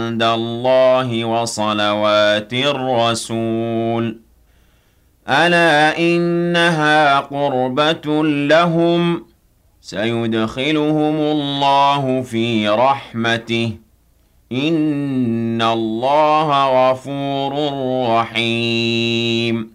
عند الله وصلوات الرسول ألا إنها قربة لهم سيدخلهم الله في رحمته إن الله غفور رحيم